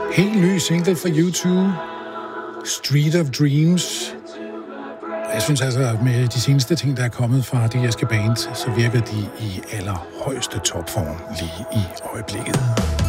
Helt ny single fra U2, Street of Dreams. Jeg synes altså, at med de seneste ting, der er kommet fra det irske band, så virker de i allerhøjeste topform lige i øjeblikket.